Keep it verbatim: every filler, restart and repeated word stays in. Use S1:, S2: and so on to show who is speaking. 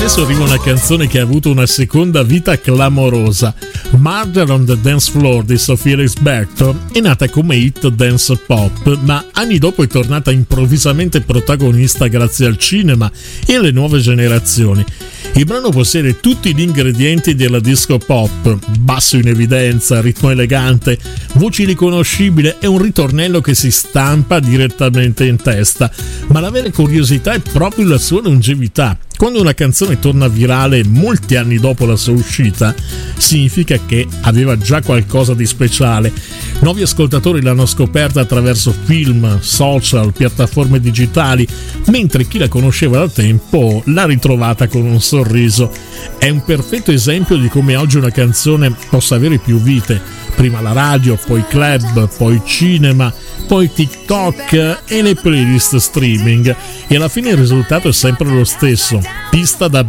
S1: Adesso arriva una canzone che ha avuto una seconda vita clamorosa. Murder on the Dance Floor di Sophia Risberto è nata come hit dance pop, ma anni dopo è tornata improvvisamente protagonista grazie al cinema e alle nuove generazioni. Il brano possiede tutti gli ingredienti della disco pop: basso in evidenza, ritmo elegante, voci riconoscibili e un ritornello che si stampa direttamente in testa. Ma la vera curiosità è proprio la sua longevità. Quando una canzone torna virale molti anni dopo la sua uscita, significa che aveva già qualcosa di speciale. Nuovi ascoltatori l'hanno scoperta attraverso film, social, piattaforme digitali, mentre chi la conosceva da tempo l'ha ritrovata con un sorriso. È un perfetto esempio di come oggi una canzone possa avere più vite. Prima la radio, poi club, poi cinema, poi TikTok e le playlist streaming. E alla fine il risultato è sempre lo stesso: pista da